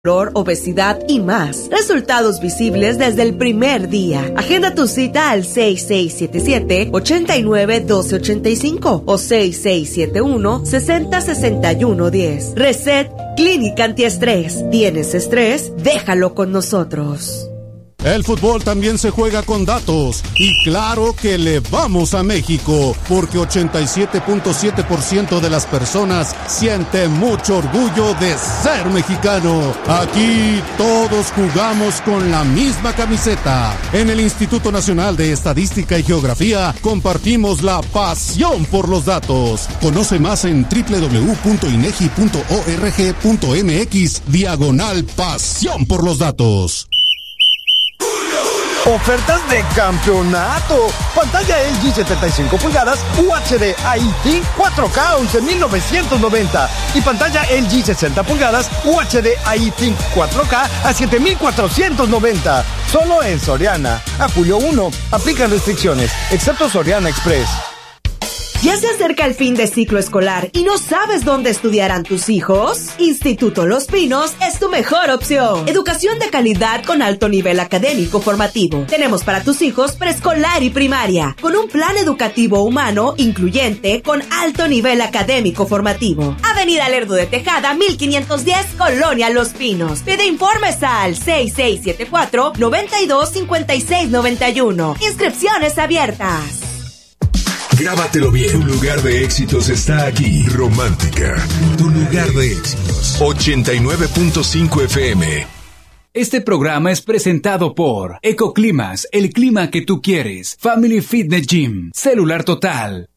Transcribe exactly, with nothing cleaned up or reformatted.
dolor, obesidad y más. Resultados visibles desde el primer día. Agenda tu cita al seis seis siete siete, ocho nueve, uno dos ocho cinco o seis seis siete uno, seis cero seis uno uno cero. Reset Clínica Antiestrés. ¿Tienes estrés? Déjalo con nosotros. El fútbol también se juega con datos y claro que le vamos a México porque ochenta y siete punto siete por ciento de las personas siente mucho orgullo de ser mexicano. Aquí todos jugamos con la misma camiseta. En el Instituto Nacional de Estadística y Geografía compartimos la pasión por los datos. Conoce más en doble u doble u doble u punto inegi punto org punto mx diagonal pasión por los datos. Ofertas de campeonato. Pantalla L G setenta y cinco pulgadas U H D I T cuatro K once mil novecientos noventa y pantalla L G sesenta pulgadas U H D I T cuatro K a siete mil cuatrocientos noventa. Solo en Soriana. A julio primero. Aplican restricciones, excepto Soriana Express. ¿Ya se acerca el fin de ciclo escolar y no sabes dónde estudiarán tus hijos? Instituto Los Pinos es tu mejor opción. Educación de calidad con alto nivel académico formativo. Tenemos para tus hijos preescolar y primaria, con un plan educativo humano, incluyente, con alto nivel académico formativo. Avenida Lerdo de Tejada, mil quinientos diez, Colonia Los Pinos. Pide informes al seis seis siete cuatro, nueve dos, cinco seis nueve uno. Inscripciones abiertas. Grábatelo bien. Tu lugar de éxitos está aquí. Romántica. Tu lugar de éxitos. ochenta y nueve punto cinco F M. Este programa es presentado por Ecoclimas, el clima que tú quieres. Family Fitness Gym. Celular Total.